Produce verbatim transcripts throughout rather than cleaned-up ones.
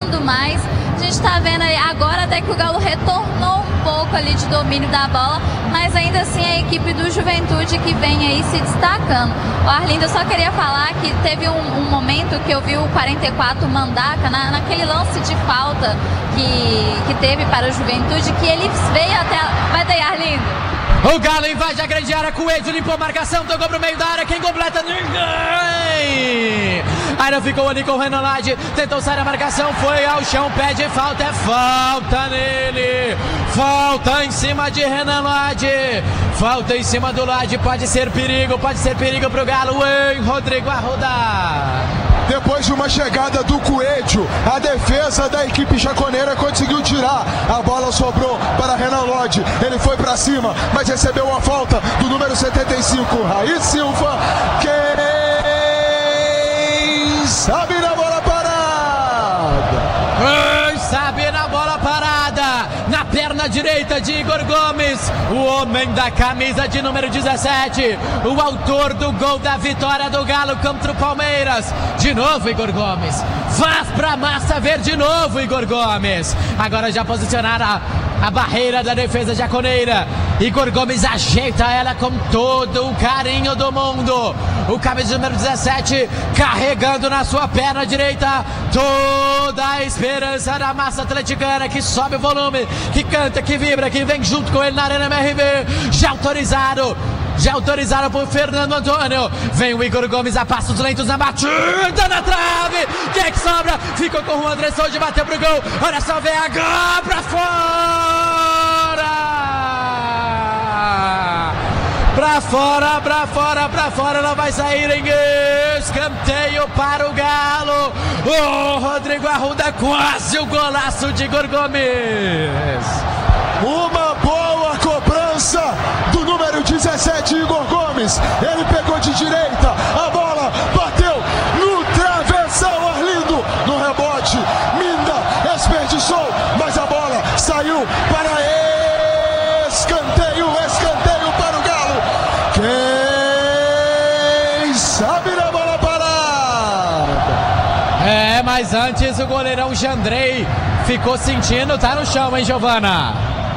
marcando mais. A gente tá vendo aí agora até que o Galo retornou um pouco ali de domínio da bola, mas ainda assim a equipe do Juventude que vem aí se destacando. O Arlindo, eu só queria falar que teve um, um momento que eu vi o quarenta e quatro Mandaca, na, naquele lance de falta que, que teve para o Juventude, que ele veio até... Vai daí, Arlindo. O Galo invade a grande área, Coelho limpou a marcação, tocou pro meio da área, quem completa? Ninguém! Ainda ficou ali com o Renan Lage, tentou sair da marcação, foi ao chão, pede falta, é falta nele! Falta em cima de Renan Lage, falta em cima do Lage, pode ser perigo, pode ser perigo pro Galo, hein, Rodrigo Arruda! Depois de uma chegada do Coelho, a defesa da equipe jaconeira conseguiu tirar. A bola sobrou para Renan Lodge. Ele foi para cima, mas recebeu uma falta do número setenta e cinco, Raí Silva. Quem sabe na bola parada? Quem sabe na bola parada? Na perna direita de Igor Gomes, o homem da camisa de número dezessete, o autor do gol da vitória do Galo contra o Palmeiras. De novo Igor Gomes, faz pra massa ver de novo Igor Gomes. Agora já posicionaram a, a barreira da defesa jaconeira. Igor Gomes ajeita ela com todo o carinho do mundo. O camisa número dezessete carregando na sua perna direita toda a esperança da massa atleticana, que sobe o volume, que canta, que vibra, que vem junto com ele na Arena M R V. Já autorizado, já autorizado por Fernando Antônio. Vem o Igor Gomes a passos lentos na batida na trave. Quem é que sobra? Ficou com o André Soldi, bateu pro gol. Olha só, V H pra fora! Pra fora, pra fora, pra fora, não vai sair em escanteio para o Galo. O Rodrigo Arruda, quase o golaço de Igor Gomes. Uma boa cobrança do número dezessete, Igor Gomes. Ele pegou de direita, a bola bateu no travessão, Arlindo, no rebote. Minda desperdiçou, mas a bola saiu para escanteio, escanteio para o Galo. Quem sabe na bola parada? É, mas antes o goleirão Jandrei ficou sentindo, tá no chão, hein, Giovana?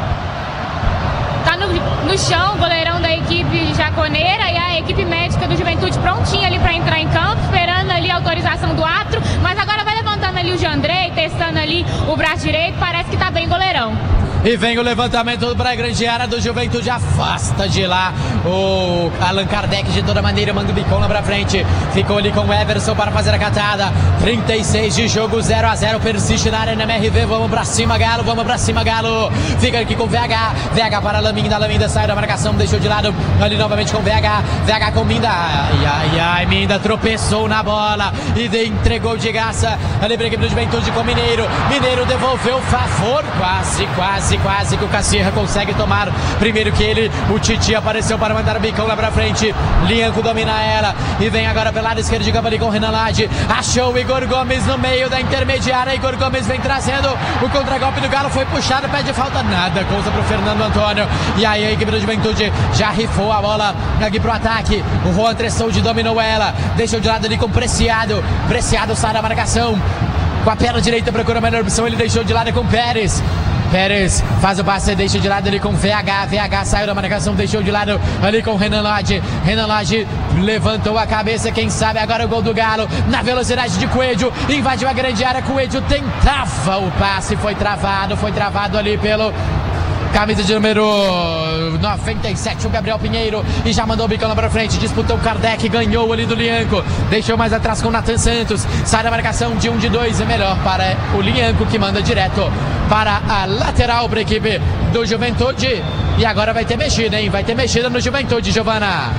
Tá no, no chão, o goleirão da equipe jaconeira e a equipe médica do Juventude prontinha ali para entrar em campo, esperando ali a autorização do árbitro, mas agora vai levantando ali o Jandrei, testando ali o braço direito, parece que tá bem goleirão. E vem o levantamento para a grande área do Juventude, afasta de lá o Allan Kardec de toda maneira, manda o bicão lá pra frente, ficou ali com o Everson para fazer a catada. Trinta e seis de jogo, zero a zero, persiste na Arena M R V, vamos pra cima Galo, vamos pra cima Galo, fica aqui com o V H, V H para a Laminda, Laminda sai da marcação, deixou de lado, ali novamente com o V H, V H com Minda, ai ai ai, Minda tropeçou na bola e entregou de graça ali pra equipe do Juventude com o Mineiro, Mineiro devolveu o favor, quase, quase Quase que o Cassirra consegue tomar primeiro que ele. O Titi apareceu para mandar o bicão lá pra frente. Lianco domina ela e vem agora pelo lado esquerdo de campo ali com o Renan Lage. Achou o Igor Gomes no meio da intermediária. Igor Gomes vem trazendo o contragolpe do Galo. Foi puxado, pede falta, nada. Conta pro Fernando Antônio. E aí a equipe do Juventude já rifou a bola aqui pro ataque. O Juan Tressoldi dominou ela. Deixou de lado ali com o Preciado. Preciado sai da marcação. Com a perna direita procura a melhor opção. Ele deixou de lado com o Pérez. Pérez faz o passe, deixa de lado ali com V H, V H saiu da marcação, deixou de lado ali com o Renan Lage, Renan Lage levantou a cabeça, quem sabe agora o gol do Galo, na velocidade de Coelho, invadiu a grande área, Coelho tentava o passe, foi travado, foi travado ali pelo camisa de número noventa e sete, o Gabriel Pinheiro, e já mandou o bicão lá pra frente, disputou o Kardec, ganhou ali do Lianco, deixou mais atrás com o Nathan Santos, sai da marcação de um de dois, é melhor para o Lianco, que manda direto para a lateral para a equipe do Juventude, e agora vai ter mexida, hein, vai ter mexida no Juventude, Giovana.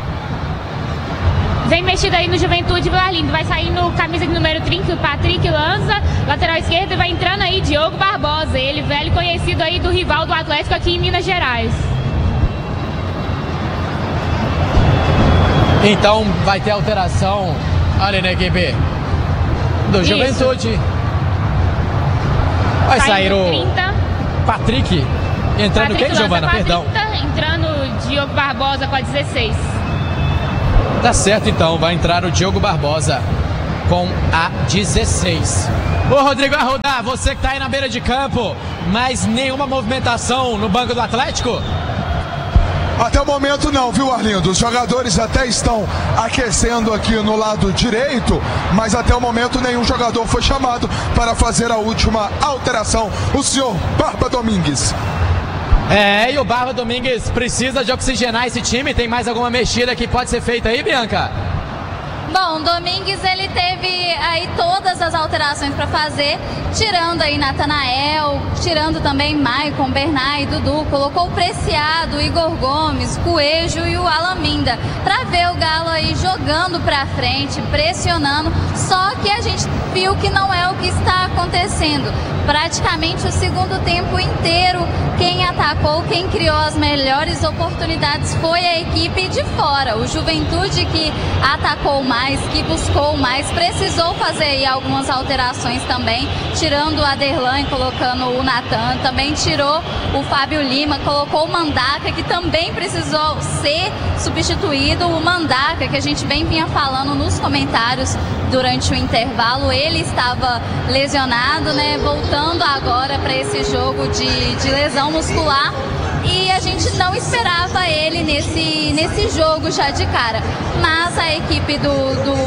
Vem mexida aí no Juventude, Arlindo, vai sair no camisa de número trinta, o Patrick Lanza, lateral esquerdo, e vai entrando aí Diogo Barbosa, ele velho conhecido aí do rival do Atlético aqui em Minas Gerais. Então vai ter alteração ali na equipe do Isso. Juventude. Vai Sai sair o trinta. Patrick, entrando Patrick quem, Giovana? Perdão. trinta, entrando Diogo Barbosa com a dezesseis. Tá certo então, vai entrar o Diogo Barbosa com a dezesseis. Ô Rodrigo Arruda, você que tá aí na beira de campo, mas nenhuma movimentação no banco do Atlético? Até o momento não, viu, Arlindo? Os jogadores até estão aquecendo aqui no lado direito, mas até o momento nenhum jogador foi chamado para fazer a última alteração. O senhor Barba Domingues. É, e o Barba Domingues precisa de oxigenar esse time. Tem mais alguma mexida que pode ser feita aí, Bianca? Bom, Domingues ele teve aí todas as alterações para fazer, tirando aí Natanael, tirando também Maicon, Bernay, Dudu, colocou o Preciado, Igor Gomes, Coelho e o Alaminda, para ver o Galo aí jogando para frente, pressionando, só que a gente viu que não é o que está acontecendo. Praticamente o segundo tempo inteiro, quem atacou, quem criou as melhores oportunidades foi a equipe de fora. O Juventude que atacou mais, que buscou mais, precisou fazer aí algumas alterações também, tirando o Aderlan e colocando o Natan, também tirou o Fábio Lima, colocou o Mandaca, que também precisou ser substituído. O Mandaca, que a gente bem vinha falando nos comentários durante o intervalo, ele estava lesionado, né, voltando agora para esse jogo de, de lesão muscular, e a gente não esperava ele nesse, nesse jogo já de cara, mas a equipe do,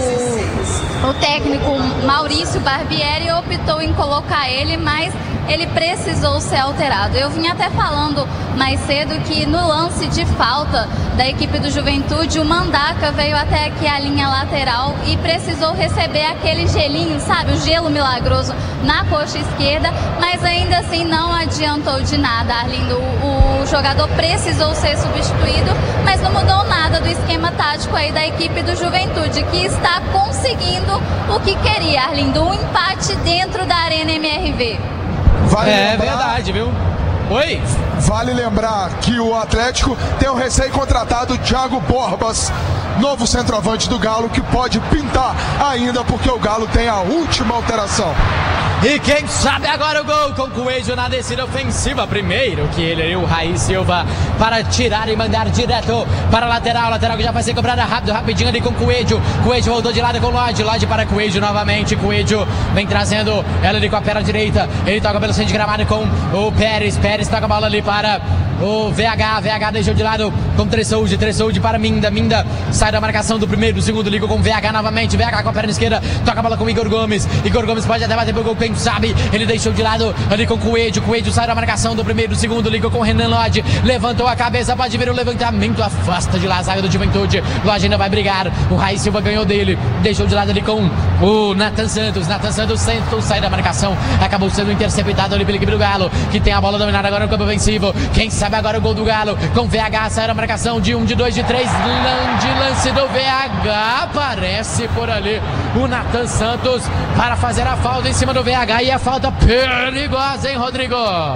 do o técnico Maurício Barbieri optou em colocar ele, mas ele precisou ser alterado. Eu vim até falando mais cedo que no lance de falta da equipe do Juventude, o Mandaca veio até aqui a linha lateral e precisou receber aquele gelinho, sabe, o gelo milagroso na coxa esquerda, mas ainda assim não adiantou de nada, Arlindo. O, o jogador precisou ser substituído, mas não mudou nada do esquema tático aí da equipe do Juventude, que está conseguindo o que queria, Arlindo, um empate dentro da Arena M R V. Vale é lembrar, verdade, viu? Oi? Vale lembrar que o Atlético tem o recém-contratado Thiago Borbas, novo centroavante do Galo, que pode pintar ainda, porque o Galo tem a última alteração. E quem sabe agora o gol com o Coelho na descida ofensiva. Primeiro que ele, o Raí Silva, para tirar e mandar direto para a lateral. Lateral que já vai ser cobrada rápido, rapidinho ali com o Coelho. Coelho voltou de lado com o Lodge. Lodge para Coelho novamente. Coelho vem trazendo ela ali com a perna direita. Ele toca pelo centro de gramado com o Pérez. Pérez toca a bola ali para o V H. V H deixou de lado com Tressoldi. Tressoldi para Minda. Minda sai da marcação do primeiro, do segundo, liga com o V H novamente. V H com a perna esquerda, toca a bola com o Igor Gomes. Igor Gomes pode até bater pro gol, quem sabe. Ele deixou de lado ali com o Coelho. Coelho sai da marcação do primeiro, do segundo, liga com o Renan Lodge. Levantou a cabeça, pode vir o levantamento, afasta de lá a zaga do Juventude. Lodge ainda vai brigar. O Raí Silva ganhou dele. Deixou de lado ali com o Nathan Santos. Nathan Santos Santos sai da marcação. Acabou sendo interceptado ali pela equipe do Galo, que tem a bola dominada agora no campo ofensivo. Quem sabe agora o gol do Galo com V H. Sai da marcação de um, de dois, de três. De lance do V H. Aparece por ali o Nathan Santos para fazer a falta em cima do V H. E a falta perigosa, hein, Rodrigo?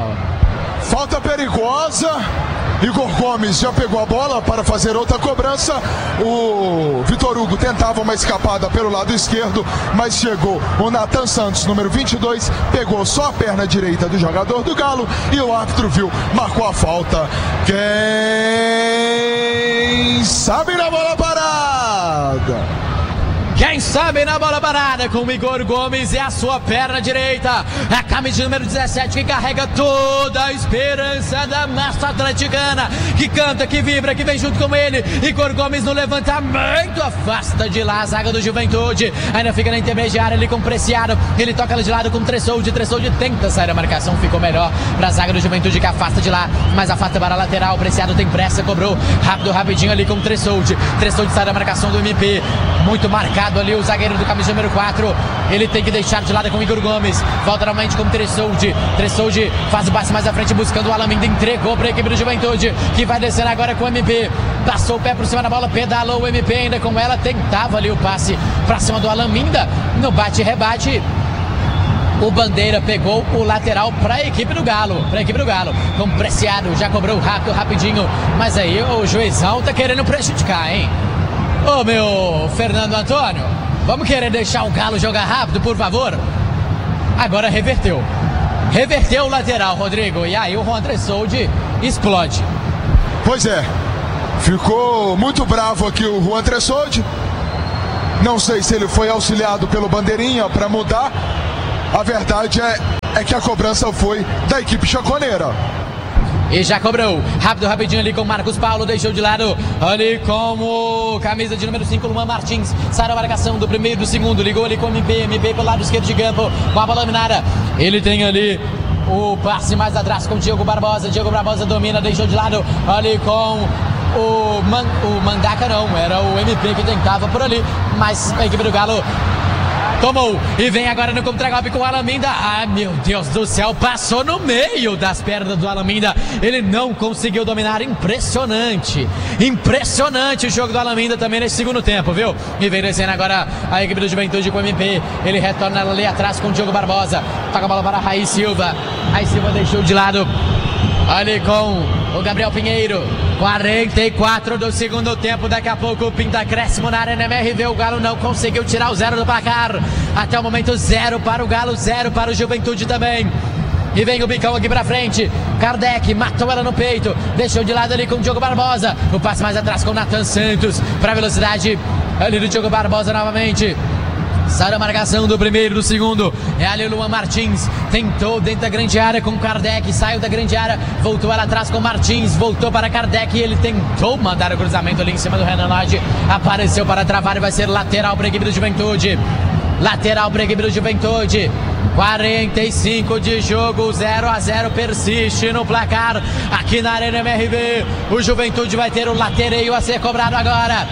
Falta perigosa. Igor Gomes já pegou a bola para fazer outra cobrança. O Vitor Hugo tentava uma escapada pelo lado esquerdo, mas chegou o Nathan Santos, número vinte e dois, pegou só a perna direita do jogador do Galo e o árbitro viu, marcou a falta. Quem sabe na bola parada? Quem sabe na bola parada com o Igor Gomes e a sua perna direita. A camisa número dezessete que carrega toda a esperança da massa atleticana, que canta, que vibra, que vem junto com ele. Igor Gomes no levantamento, afasta de lá a zaga do Juventude. Ainda fica na intermediária ali com o Preciado. Ele toca ali de lado com o Tressoldi. Tressoldi tenta sair da marcação, ficou melhor para a zaga do Juventude, que afasta de lá, mas afasta para a lateral. O Preciado tem pressa, cobrou rápido, rapidinho ali com o Tressoldi. Tressoldi sai da marcação do M P, muito marcado ali o zagueiro do camisa número quatro. Ele tem que deixar de lado com o Igor Gomes. Volta novamente com o Tressoldi. Tressoldi faz o passe mais à frente buscando o Alaminda. Entregou para a equipe do Juventude, que vai descer agora com o M P. Passou o pé por cima da bola, pedalou o M P ainda com ela. Tentava ali o passe para cima do Alaminda. No bate-rebate, o Bandeira pegou o lateral para a equipe do Galo. Para a equipe do Galo. Com o Preciado, já cobrou rápido, rapidinho. Mas aí o juizão tá querendo prejudicar, hein? Ô, meu Fernando Antônio, vamos querer deixar o Galo jogar rápido, por favor? Agora reverteu. Reverteu o lateral, Rodrigo. E aí o Juan Tressoldi explode. Pois é. Ficou muito bravo aqui o Juan Tressoldi. Não sei se ele foi auxiliado pelo Bandeirinha para mudar, A verdade é, é que a cobrança foi da equipe chaconeira. E já cobrou, rápido, rapidinho ali com o Marcos Paulo, deixou de lado, ali com o camisa de número cinco, Luan Martins, sai da marcação do primeiro, do segundo, ligou ali com o M P, M P pelo lado esquerdo de campo, com a bola dominada, ele tem ali o passe mais atrás com o Diogo Barbosa, Diogo Barbosa domina, deixou de lado, ali com o, Man, o Mandaca não, era o M P que tentava por ali, mas a equipe do Galo tomou e vem agora no contragolpe com o Alaminda. Ah, meu Deus do céu, passou no meio das pernas do Alaminda. Ele não conseguiu dominar. Impressionante, impressionante o jogo do Alaminda também nesse segundo tempo, viu? E vem descendo agora a equipe do Juventude com o M P. Ele retorna ali atrás com o Diogo Barbosa. Toca a bola para Raí Silva. Raí Silva deixou de lado ali com o Gabriel Pinheiro. quarenta e quatro do segundo tempo. Daqui a pouco o pinta acréscimo na Arena M R V. O Galo não conseguiu tirar o zero do placar. Até o momento zero para o Galo, zero para o Juventude também. E vem o bicão aqui pra frente. Kardec matou ela no peito. Deixou de lado ali com o Diogo Barbosa. O passe mais atrás com o Nathan Santos. Pra velocidade ali do Diogo Barbosa novamente. Sai da marcação do primeiro, do segundo. É ali o Luan Martins. Tentou dentro da grande área com o Kardec. Saiu da grande área. Voltou ela atrás com o Martins. Voltou para Kardec. E ele tentou mandar o cruzamento ali em cima do Renan Lodge. Apareceu para travar e vai ser lateral para a equipe do Juventude. Lateral para a equipe do Juventude. quarenta e cinco de jogo. zero a zero persiste no placar. Aqui na Arena M R V. O Juventude vai ter o latereio a ser cobrado agora.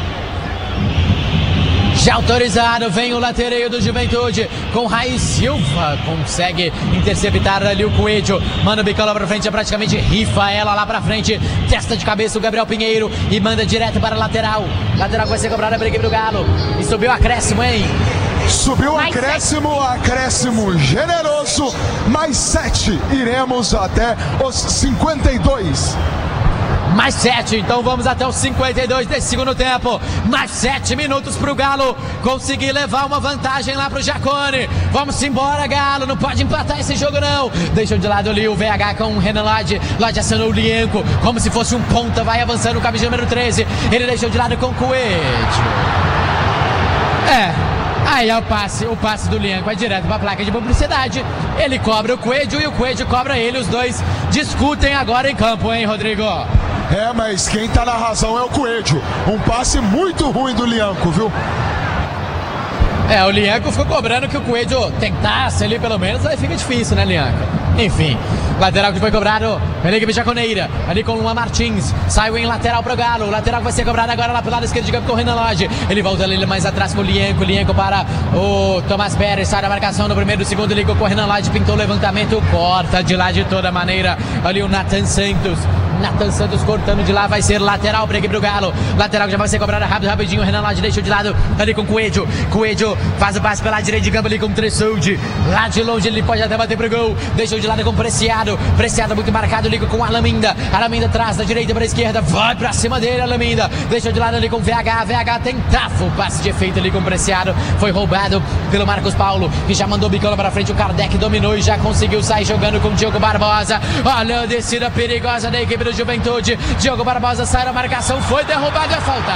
Já autorizado, vem o latereio do Juventude com Raí Silva, consegue interceptar ali o Coelho, manda o bicão lá pra frente, praticamente rifa ela lá pra frente, testa de cabeça o Gabriel Pinheiro e manda direto para a lateral, lateral vai ser cobrada pela equipe do Galo, e subiu o acréscimo, hein? Subiu o acréscimo, acréscimo generoso, mais sete, iremos até os cinquenta e dois. Mais sete, então vamos até os cinquenta e dois desse segundo tempo. Mais sete minutos pro Galo conseguir levar uma vantagem lá pro Jacone. Vamos embora, Galo, não pode empatar esse jogo não. Deixou de lado ali o V H com o Renan Lodge. Lodge acionou o Lienco, como se fosse um ponta, vai avançando o camisa número treze. Ele deixou de lado com o Coelho. É, aí é o passe, o passe do Lienco é direto para a placa de publicidade. Ele cobra o Coelho e o Coelho cobra ele. Os dois discutem agora em campo, hein, Rodrigo? É, mas quem tá na razão é o Coelho. Um passe muito ruim do Lianco, viu? É, o Lianco ficou cobrando que o Coelho tentasse ali pelo menos, aí fica difícil, né, Lianco? Enfim, lateral que foi cobrado pela equipe jaconeira, ali com o Luan Martins, saiu em lateral pro Galo, o lateral que vai ser cobrado agora lá pro lado esquerdo de campo com o Renan Lodge, ele volta ali mais atrás com o Lienco, Lienco para o Tomás Pérez, sai da marcação no primeiro, do segundo, ligou com o Renan Lodge, pintou o levantamento, corta de lá de toda maneira, ali o Nathan Santos, Nathan Santos cortando de lá, vai ser lateral para a equipe do Galo, lateral que já vai ser cobrada rápido, rapidinho, o Renan Lodge deixou de lado, ali com o Coelho, Coelho faz o passe pela direita de campo ali com o Tressoldi, lá de longe ele pode até bater pro gol, deixou de lado com o Preciado, Preciado muito marcado, liga com o Alaminda, Alaminda atrás da direita para a esquerda, vai pra cima dele, Alaminda, deixou de lado ali com o V H, V H tentava o passe de efeito ali com o Preciado, foi roubado pelo Marcos Paulo, que já mandou o bicão para frente, o Kardec dominou e já conseguiu sair jogando com o Diogo Barbosa, olha a descida perigosa da equipe do Juventude, Diogo Barbosa sai da marcação, foi derrubado, é falta.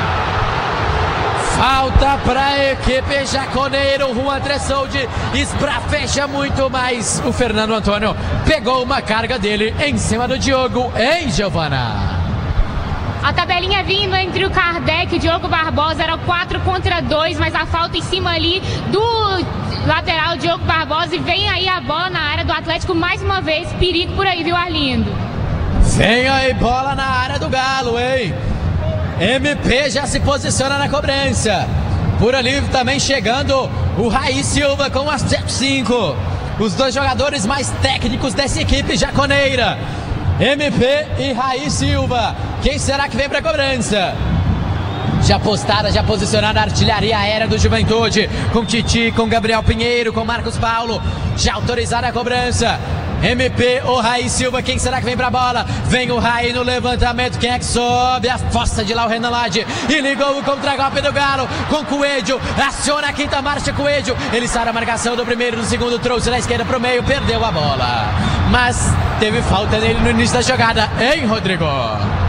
Falta para a equipe jaconeiro, Juan Tressoldi esprafecha muito mais. O Fernando Antônio pegou uma carga dele em cima do Diogo, hein, Giovana? A tabelinha vindo entre o Kardec e o Diogo Barbosa era quatro contra dois, mas a falta em cima ali do lateral Diogo Barbosa e vem aí a bola na área do Atlético mais uma vez, perigo por aí, viu, Arlindo? Vem aí bola na área do Galo, hein? M P já se posiciona na cobrança. Por ali também chegando o Raí Silva com as cinco. Os dois jogadores mais técnicos dessa equipe jaconeira. M P e Raí Silva. Quem será que vem para a cobrança? Já postada, já posicionada a artilharia aérea do Juventude. Com Titi, com Gabriel Pinheiro, com Marcos Paulo. Já autorizada a cobrança. M P ou Raí Silva, quem será que vem pra bola? Vem o Raí no levantamento, quem é que sobe? Afosta de lá o Renan Lodge e ligou o contra-golpe do Galo com Coelho, aciona a quinta marcha, Coelho, ele sai da marcação do primeiro, do segundo, trouxe da esquerda pro meio, perdeu a bola, mas teve falta nele no início da jogada, hein, Rodrigo? Teve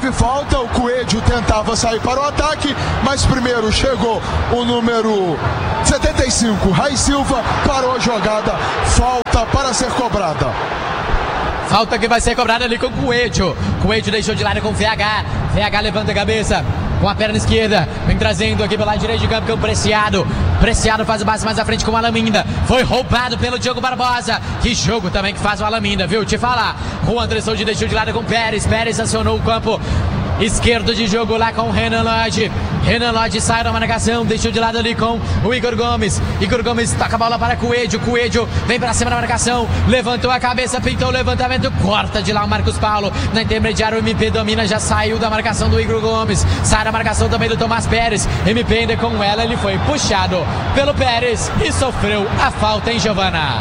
teve falta, o Coelho tentava sair para o ataque, mas primeiro chegou o número setenta e cinco, Rai Silva, parou a jogada, falta para ser cobrada. Falta que vai ser cobrada ali com o Coelho. Coelho deixou de lado com o V H. V H levanta a cabeça com a perna esquerda. Vem trazendo aqui pelo lado direito de campo com o Preciado. Preciado faz o passe mais à frente com o Alaminda. Foi roubado pelo Diogo Barbosa. Que jogo também que faz o Alaminda, viu? Te falar. O André Souza deixou de lado com o Pérez. Pérez acionou o campo esquerdo de jogo lá com o Renan Lodge. Renan Lodge sai da marcação, deixou de lado ali com o Igor Gomes. Igor Gomes toca a bola para Coelho. Coelho vem para cima da marcação, levantou a cabeça, pintou o levantamento, corta de lá o Marcos Paulo. Na intermediária o M P domina, já saiu da marcação do Igor Gomes. Sai da marcação também do Tomás Pérez. M P ainda com ela, ele foi puxado pelo Pérez e sofreu a falta, hein, Giovana?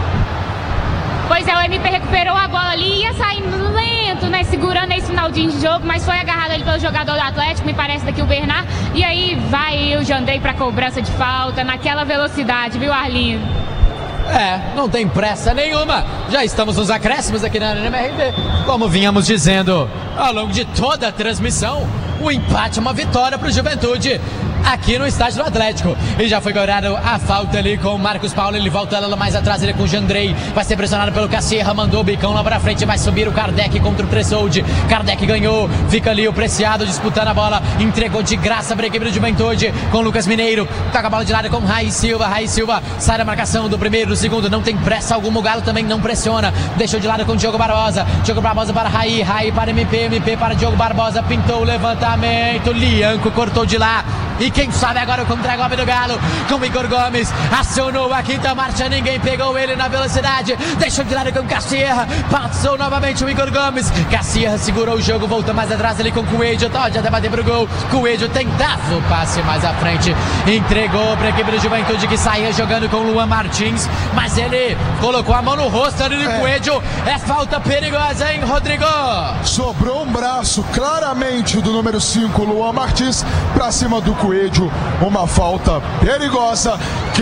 Pois é, o M P recuperou a bola ali, ia saindo lento, né, segurando esse finalzinho de jogo, mas foi agarrado ali pelo jogador do Atlético, me parece daqui o Bernard, e aí vai o Jandrei para cobrança de falta, naquela velocidade, viu, Arlindo? É, não tem pressa nenhuma. Já estamos nos acréscimos aqui na Arena M R V. Como vínhamos dizendo ao longo de toda a transmissão, o empate é uma vitória para o Juventude aqui no estádio do Atlético. E já foi cobrado a falta ali com o Marcos Paulo. Ele volta lá mais atrás, ele com o Jandrei. Vai ser pressionado pelo Cassierra, mandou o bicão lá pra frente. Vai subir o Kardec contra o Tressoldi. Kardec ganhou, fica ali o Preciado disputando a bola. Entregou de graça para a equipe do Juventude com o Lucas Mineiro. Toca a bola de lado com o Rai Silva. Rai Silva sai da marcação do primeiro, do segundo. Não tem pressa alguma, o Galo também não pressiona. Deixou de lado com o Diogo Barbosa. Diogo Barbosa para Rai, Rai para M P, M P para Diogo Barbosa. Pintou o levantamento. Lianco cortou de lá. E quem sabe agora o contra-golpe do Galo com o Igor Gomes. Acionou a quinta marcha, ninguém pegou ele na velocidade. Deixou de lado com o Cassierra. Passou novamente o Igor Gomes. Cassierra segurou o jogo, voltou mais atrás ali com o Coelho. Pode até bater pro gol. Coelho tentava o passe mais à frente. Entregou para a equipe do Juventude que saía jogando com o Luan Martins. Mas ele colocou a mão no rosto ali do é. Coelho. É falta perigosa, hein, Rodrigo? Sobrou um braço claramente do número cinco, Luan Martins, para cima do Coelho. Uma falta perigosa. Quem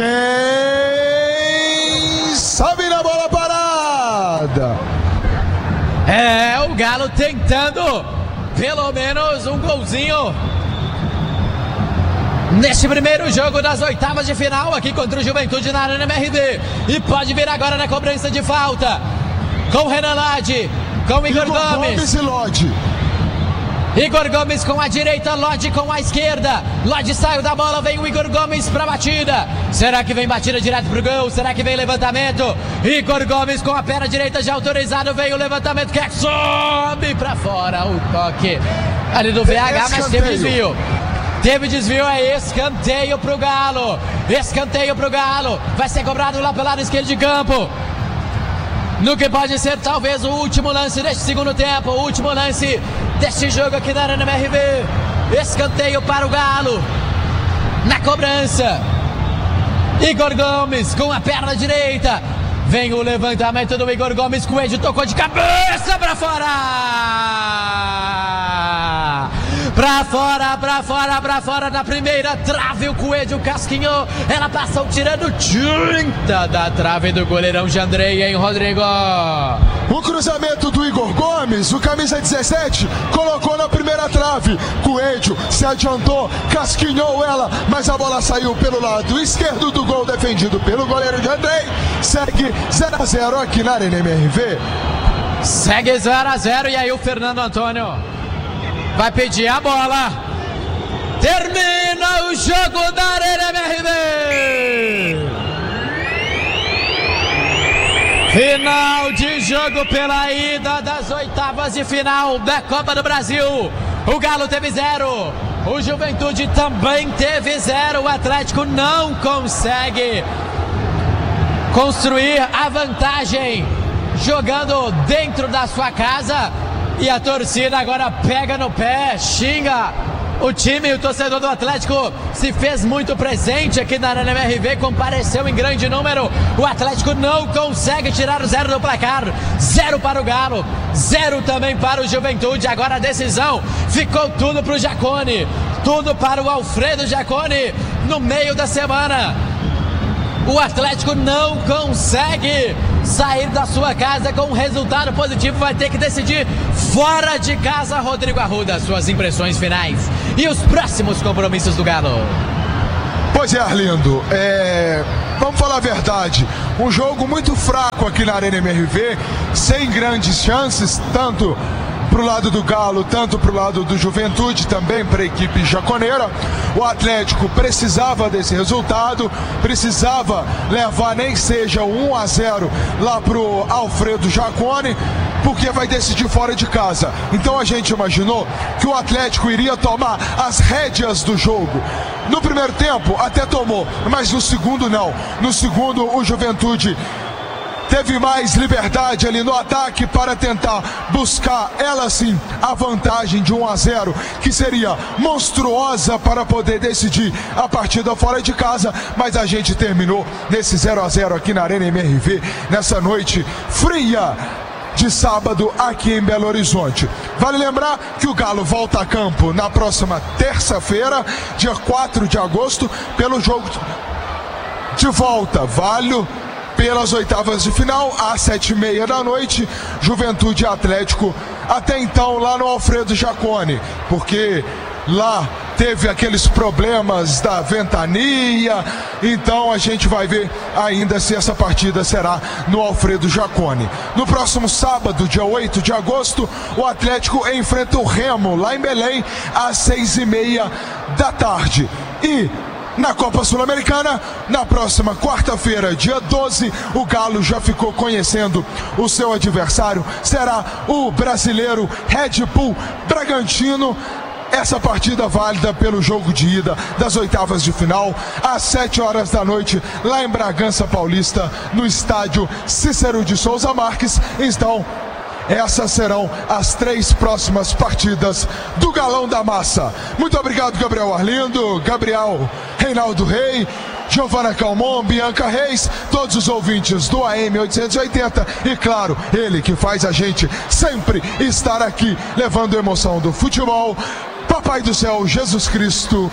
sabe na bola parada? É, o Galo tentando pelo menos um golzinho neste primeiro jogo das oitavas de final aqui contra o Juventude na Arena M R V. E pode vir agora na cobrança de falta com o Renan Lodge, com o Igor, Igor Gomes. Gomes e Lodge. Igor Gomes com a direita, Lodge com a esquerda. Lodge saiu da bola, vem o Igor Gomes pra batida. Será que vem batida direto pro gol? Será que vem levantamento? Igor Gomes com a perna direita já autorizado, vem o levantamento que sobe pra fora. O toque ali do V H, mas teve desvio. Teve desvio, é escanteio pro Galo. Escanteio pro Galo. Vai ser cobrado lá pelo lado esquerdo de campo. No que pode ser talvez o último lance deste segundo tempo, o último lance deste jogo aqui na Arena M R V. Escanteio para o Galo. Na cobrança, Igor Gomes com a perna direita. Vem o levantamento do Igor Gomes. Coelho tocou de cabeça para fora. Pra fora, pra fora, pra fora, na primeira trave o Coelho casquinhou, ela passou tirando tinta da trave do goleirão Jandrei, hein, Rodrigo? O cruzamento do Igor Gomes, o camisa dezessete, colocou na primeira trave. Coelho se adiantou, casquinhou ela, mas a bola saiu pelo lado esquerdo do gol defendido pelo goleiro Jandrei. Segue zero a zero aqui na Arena M R V. Segue zero a zero e aí o Fernando Antônio vai pedir a bola. Termina o jogo da Arena M R V. Final de jogo pela ida das oitavas de final da Copa do Brasil. O Galo teve zero. O Juventude também teve zero. O Atlético não consegue construir a vantagem jogando dentro da sua casa. E a torcida agora pega no pé, xinga o time. O torcedor do Atlético se fez muito presente aqui na Arena M R V, compareceu em grande número. O Atlético não consegue tirar o zero do placar. Zero para o Galo, zero também para o Juventude. Agora a decisão ficou tudo para o Jacone, tudo para o Alfredo Jacone no meio da semana. o Atlético não consegue sair da sua casa com um resultado positivo, vai ter que decidir fora de casa. Rodrigo Arruda, suas impressões finais e os próximos compromissos do Galo. Pois é, Arlindo, é... vamos falar a verdade, um jogo muito fraco aqui na Arena M R V, sem grandes chances, tanto para o lado do Galo, tanto para o lado do Juventude, também para a equipe jaconeira. O Atlético precisava desse resultado, precisava levar nem seja um a zero lá para o Alfredo Jaconi, porque vai decidir fora de casa. Então a gente imaginou que o Atlético iria tomar as rédeas do jogo. No primeiro tempo até tomou, mas no segundo não. No segundo o Juventude teve mais liberdade ali no ataque para tentar buscar, ela sim, a vantagem de um a zero, que seria monstruosa para poder decidir a partida fora de casa, mas a gente terminou nesse zero a zero aqui na Arena M R V, nessa noite fria de sábado aqui em Belo Horizonte. Vale lembrar que o Galo volta a campo na próxima terça-feira, dia quatro de agosto, pelo jogo de volta, válido pelas oitavas de final, às sete e meia da noite, Juventude e Atlético, até então lá no Alfredo Jaconi, porque lá teve aqueles problemas da ventania, então a gente vai ver ainda se essa partida será no Alfredo Jaconi. No próximo sábado, dia oito de agosto, o Atlético enfrenta o Remo, lá em Belém, às seis e meia da tarde. E na Copa Sul-Americana, na próxima quarta-feira, dia doze, o Galo já ficou conhecendo o seu adversário, será o brasileiro Red Bull Bragantino. Essa partida válida pelo jogo de ida das oitavas de final, às sete horas da noite, lá em Bragança Paulista, no estádio Cícero de Souza Marques. Então, essas serão as três próximas partidas do Galão da Massa. Muito obrigado, Gabriel Arlindo, Gabriel Reinaldo Rei, Giovana Calmon, Bianca Reis, todos os ouvintes do A M oitocentos e oitenta e, claro, ele que faz a gente sempre estar aqui levando a emoção do futebol. Papai do céu, Jesus Cristo,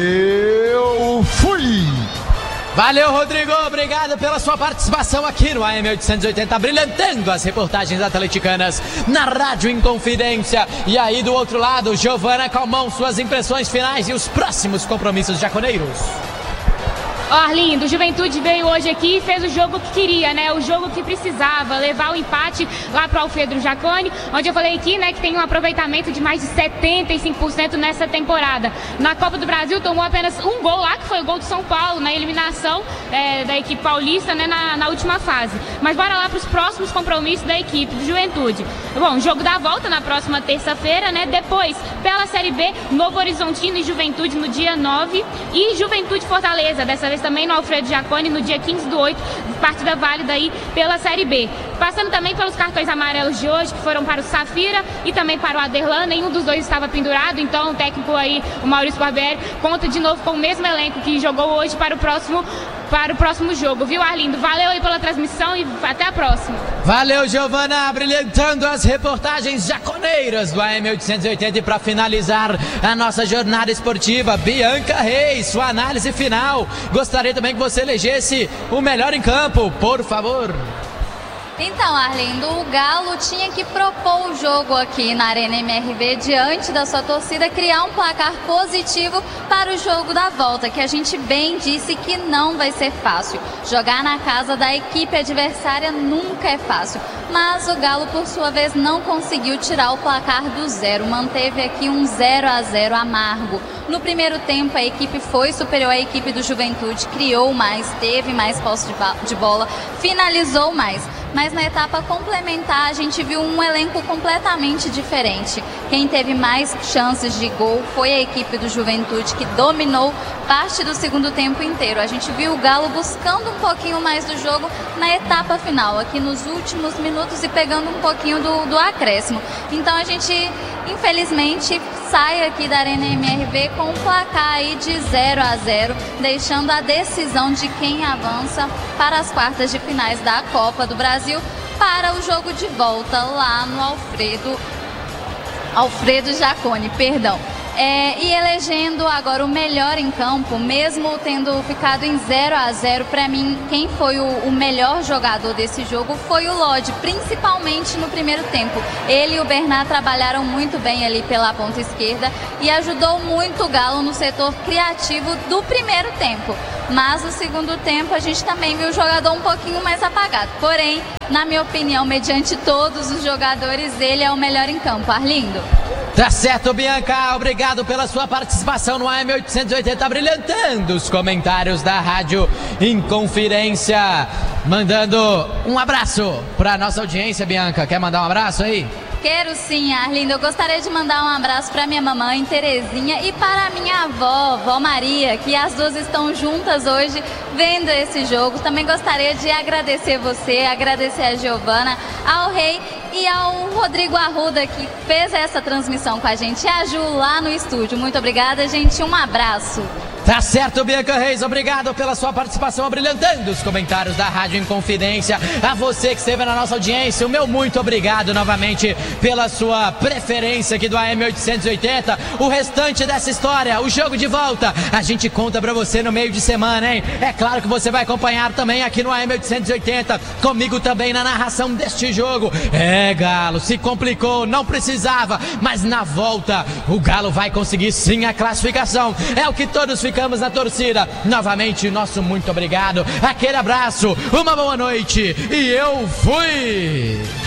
eu fui! Valeu, Rodrigo, obrigado pela sua participação aqui no A M oitocentos e oitenta, brilhantando as reportagens atleticanas na Rádio Inconfidência. E aí do outro lado, Giovana Calmon, suas impressões finais e os próximos compromissos jaconeiros. Ó, Arlindo, o Juventude veio hoje aqui e fez o jogo que queria, né? O jogo que precisava, levar o empate lá para o Alfredo Jaconi, onde eu falei aqui, né, que tem um aproveitamento de mais de setenta e cinco por cento nessa temporada. Na Copa do Brasil tomou apenas um gol lá, que foi o gol do São Paulo, na eliminação é, da equipe paulista, né, na, na última fase. Mas bora lá para os próximos compromissos da equipe do Juventude. Bom, jogo da volta na próxima terça-feira, né? Depois, pela Série B, Novo Horizontino e Juventude no dia nove e Juventude Fortaleza, dessa vez também no Alfredo Jaconi, no dia quinze do oito, partida válida aí pela Série B. Passando também pelos cartões amarelos de hoje, que foram para o Safira e também para o Aderlan, nenhum dos dois estava pendurado, então o técnico aí, o Maurício Barbieri, conta de novo com o mesmo elenco que jogou hoje para o próximo, para o próximo jogo, viu, Arlindo? Valeu aí pela transmissão e até a próxima. Valeu, Giovana, brilhantando as reportagens jaconeiras do A M oitocentos e oitenta. E para finalizar a nossa jornada esportiva, Bianca Reis, sua análise final. Gostaria também que você elegesse o melhor em campo, por favor. Então, Arlindo, o Galo tinha que propor o jogo aqui na Arena M R V diante da sua torcida, criar um placar positivo para o jogo da volta, que a gente bem disse que não vai ser fácil. Jogar na casa da equipe adversária nunca é fácil, mas o Galo, por sua vez, não conseguiu tirar o placar do zero, manteve aqui um zero a zero amargo. No primeiro tempo, a equipe foi superior à equipe do Juventude, criou mais, teve mais posse de bola, finalizou mais. Mas na etapa complementar a gente viu um elenco completamente diferente. Quem teve mais chances de gol foi a equipe do Juventude, que dominou parte do segundo tempo inteiro. A gente viu o Galo buscando um pouquinho mais do jogo na etapa final, aqui nos últimos minutos e pegando um pouquinho do, do acréscimo. Então a gente, infelizmente, sai aqui da Arena M R V com um placar aí de zero a zero, deixando a decisão de quem avança para as quartas de finais da Copa do Brasil, para o jogo de volta lá no Alfredo Alfredo Jaconi, perdão. É, e elegendo agora o melhor em campo, mesmo tendo ficado em zero a zero, para mim, quem foi o, o melhor jogador desse jogo foi o Lodi, principalmente no primeiro tempo. Ele e o Bernat trabalharam muito bem ali pela ponta esquerda e ajudou muito o Galo no setor criativo do primeiro tempo. Mas no segundo tempo a gente também viu o jogador um pouquinho mais apagado. Porém, na minha opinião, mediante todos os jogadores, ele é o melhor em campo. Arlindo. Tá certo, Bianca, obrigado pela sua participação no A M oitocentos e oitenta, brilhantando os comentários da Rádio Inconfidência. Mandando um abraço pra nossa audiência, Bianca, quer mandar um abraço aí? Quero sim, Arlindo. Eu gostaria de mandar um abraço para minha mamãe, Terezinha, e para a minha avó, Vó Maria, que as duas estão juntas hoje vendo esse jogo. Também gostaria de agradecer você, agradecer a Giovana, ao Rei e ao Rodrigo Arruda, que fez essa transmissão com a gente, e a Ju lá no estúdio. Muito obrigada, gente. Um abraço. Tá certo, Bianca Reis, obrigado pela sua participação, brilhantando os comentários da Rádio Inconfidência. A você que esteve na nossa audiência, o meu muito obrigado novamente pela sua preferência aqui do A M oitocentos e oitenta. O restante dessa história, o jogo de volta, a gente conta pra você no meio de semana, hein? É claro que você vai acompanhar também aqui no A M oitocentos e oitenta, comigo também na narração deste jogo. É, Galo, se complicou, não precisava, mas na volta o Galo vai conseguir sim a classificação. É o que todos ficam Ficamos na torcida. Novamente, nosso muito obrigado. Aquele abraço, uma boa noite e eu fui!